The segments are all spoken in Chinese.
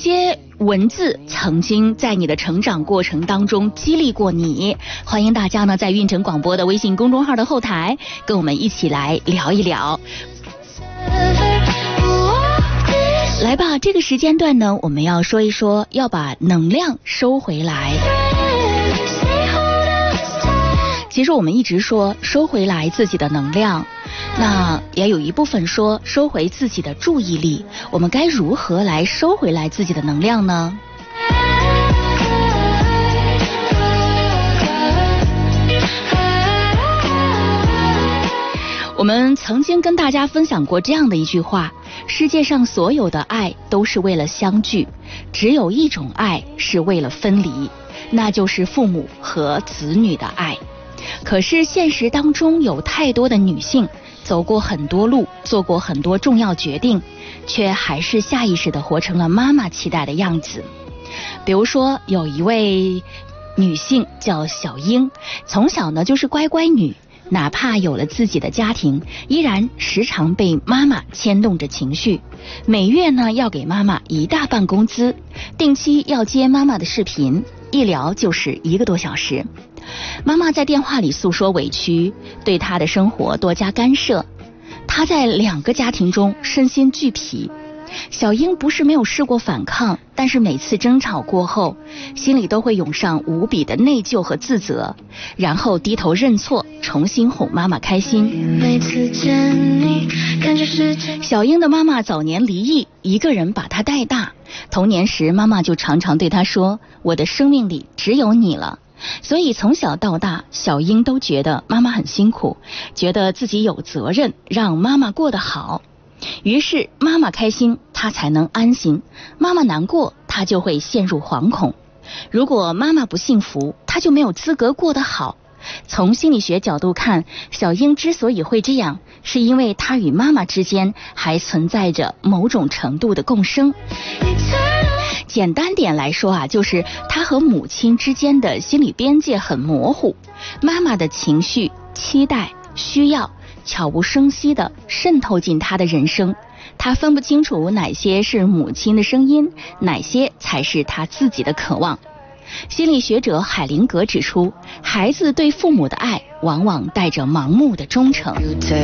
些文字曾经在你的成长过程当中激励过你？欢迎大家呢在运城广播的微信公众号的后台跟我们一起来聊一聊。来吧，这个时间段呢，我们要说一说要把能量收回来。其实我们一直说收回来自己的能量，那也有一部分说收回自己的注意力。我们该如何来收回来自己的能量呢？我们曾经跟大家分享过这样的一句话：世界上所有的爱都是为了相聚，只有一种爱是为了分离，那就是父母和子女的爱。可是现实当中有太多的女性走过很多路，做过很多重要决定，却还是下意识地活成了妈妈期待的样子。比如说有一位女性叫小英，从小呢就是乖乖女，哪怕有了自己的家庭，依然时常被妈妈牵动着情绪。每月呢要给妈妈一大半工资，定期要接妈妈的视频，一聊就是1个多小时。妈妈在电话里诉说委屈，对她的生活多加干涉，她在2个家庭中身心俱疲。小英不是没有试过反抗，但是每次争吵过后，心里都会涌上无比的内疚和自责，然后低头认错，重新哄妈妈开心。每次见你，感觉时间。小英的妈妈早年离异，一个人把她带大。童年时，妈妈就常常对她说：“我的生命里只有你了。”所以从小到大，小英都觉得妈妈很辛苦，觉得自己有责任让妈妈过得好。于是妈妈开心，她才能安心；妈妈难过，她就会陷入惶恐。如果妈妈不幸福，她就没有资格过得好。从心理学角度看，小英之所以会这样，是因为她与妈妈之间还存在着某种程度的共生。简单点来说啊，就是她和母亲之间的心理边界很模糊，妈妈的情绪、期待、需要悄无声息地渗透进她的人生，她分不清楚哪些是母亲的声音，哪些才是她自己的渴望。心理学者海灵格指出，孩子对父母的爱往往带着盲目的忠诚。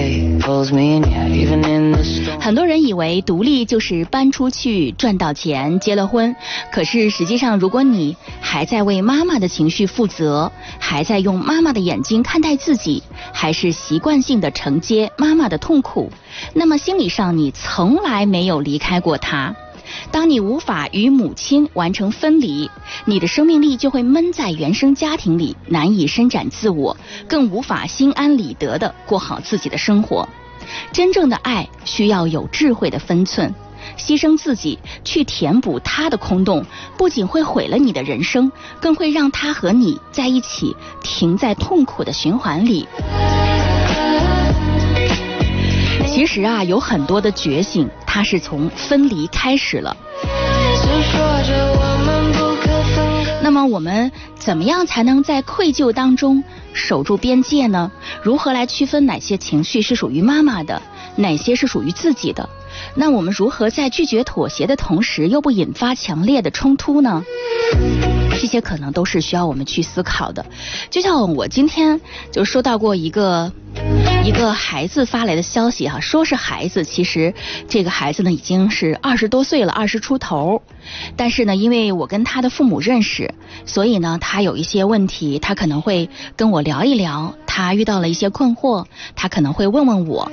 很多人以为独立就是搬出去赚到钱结了婚，可是实际上如果你还在为妈妈的情绪负责，还在用妈妈的眼睛看待自己，还是习惯性的承接妈妈的痛苦，那么心理上你从来没有离开过她。当你无法与母亲完成分离，你的生命力就会闷在原生家庭里，难以伸展自我，更无法心安理得地过好自己的生活。真正的爱需要有智慧的分寸，牺牲自己去填补他的空洞，不仅会毁了你的人生，更会让他和你在一起停在痛苦的循环里。其实啊，有很多的觉醒，它是从分离开始了。那么我们怎么样才能在愧疚当中守住边界呢？如何来区分哪些情绪是属于妈妈的，哪些是属于自己的？那我们如何在拒绝妥协的同时又不引发强烈的冲突呢？这些可能都是需要我们去思考的。就像我今天就收到过一个孩子发来的消息哈，说是孩子，其实这个孩子呢已经是20多岁了，20出头。但是呢，因为我跟他的父母认识，所以呢他有一些问题，他可能会跟我聊一聊，他遇到了一些困惑，他可能会问问我。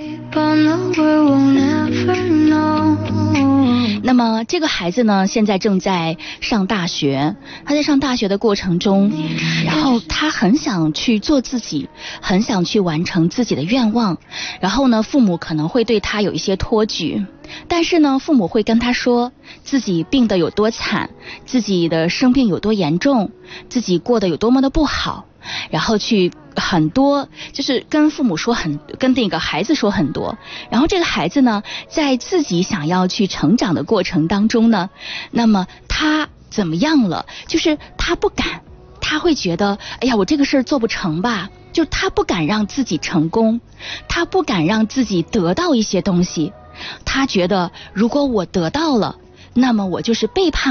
那么这个孩子呢，现在正在上大学，他在上大学的过程中，然后他很想去做自己，很想去完成自己的愿望，然后呢，父母可能会对他有一些托举，但是呢，父母会跟他说自己病得有多惨，自己的生病有多严重，自己过得有多么的不好，然后去很多就是跟父母说跟那个孩子说很多。然后这个孩子呢，在自己想要去成长的过程当中呢，那么他怎么样了？就是他不敢，他会觉得哎呀，我这个事儿做不成吧，就他不敢让自己成功，他不敢让自己得到一些东西，他觉得如果我得到了，那么我就是背叛